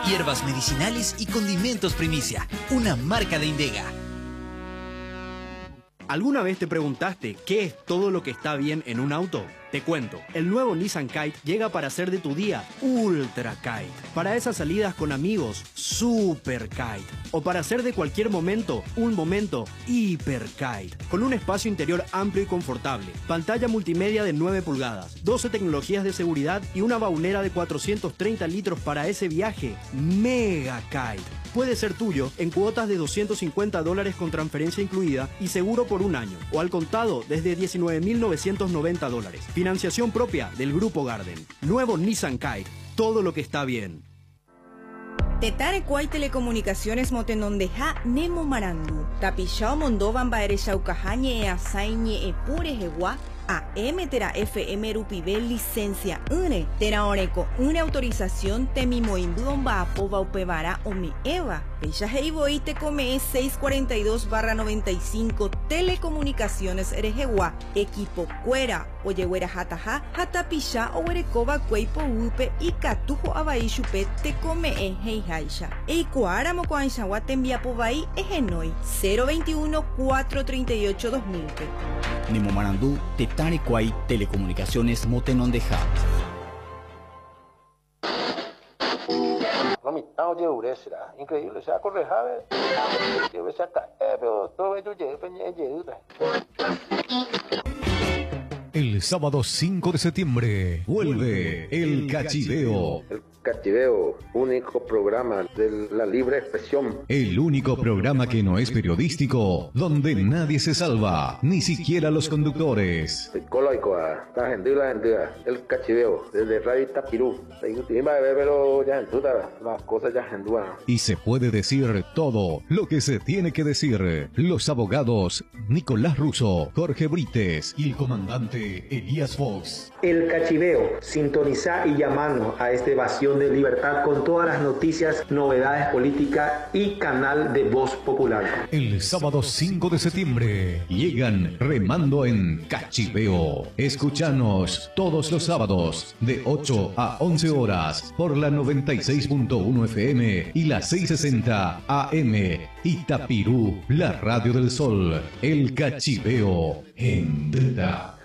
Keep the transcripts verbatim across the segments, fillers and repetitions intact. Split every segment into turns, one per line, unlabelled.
Hierbas medicinales y condimentos Primicia, una marca de Indega.
¿Alguna vez te preguntaste qué es todo lo que está bien en un auto? Te cuento, el nuevo Nissan Kite llega para hacer de tu día Ultra Kite. Para esas salidas con amigos, Super Kite. O para hacer de cualquier momento, un momento Hiper Kite. Con un espacio interior amplio y confortable, pantalla multimedia de nueve pulgadas, doce tecnologías de seguridad y una baulera de cuatrocientos treinta litros para ese viaje Mega Kite. Puede ser tuyo en cuotas de doscientos cincuenta dólares con transferencia incluida y seguro por un año, o al contado desde diecinueve mil novecientos noventa dólares. Financiación propia del Grupo Garden. Nuevo Nissan Kite. Todo lo que está bien.
Tetare Kuai Telecomunicaciones Motenondeja Nemo Marandu. Tapishao Mondovan Baere Shaukahañe e Asaiñe e Pure Hewa. A M Tera F M Rupibel licencia une Tera Oreco una autorización Temimoimbuon Bapova Upevara Omi Eva Pecha Heiboi te come seiscientos cuarenta y dos barra noventa y cinco Telecomunicaciones Erejewa Equipo Cuera Oyehuera Hataha Hatapisha Owerekova Cueipo Upe y Catujo Abaishupe te come e Heihaisha Eikuara Mokoanshawa Tembiapovai Egenoi cero veintiuno cuatrocientos treinta y ocho dos mil.
Nemo Marandú, Tetare Kuai Telecomunicaciones Motenondeja.
No, mi tao de uresra, increíble, se ha correjado, que se acá, pero todo ello llega,
El sábado cinco de septiembre vuelve El Cachiveo.
El Cachiveo, único programa de la libre expresión.
El único programa que no es periodístico, donde nadie se salva, ni siquiera los conductores.
Psicológico, la gente, la gente, El Cachiveo, desde Radio Itapirú. Pero ya en duda, las cosas ya en duda.
Y se puede decir todo lo que se tiene que decir. Los abogados Nicolás Russo, Jorge Brites y el comandante Elías Fox.
El Cachiveo, sintoniza y llamarnos a esta evasión de libertad con todas las noticias, novedades políticas y canal de Voz Popular.
El sábado cinco de septiembre llegan remando en Cachiveo. Escúchanos todos los sábados de ocho a once horas por la noventa y seis punto uno F M y la seiscientos sesenta A M. Itapirú, la radio del sol. El Cachiveo en Deda.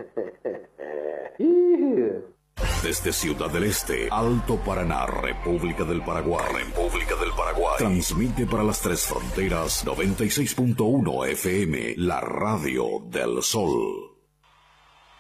Desde Ciudad del Este, Alto Paraná, República del Paraguay, República del Paraguay, transmite para las tres fronteras noventa y seis punto uno F M, la radio del sol.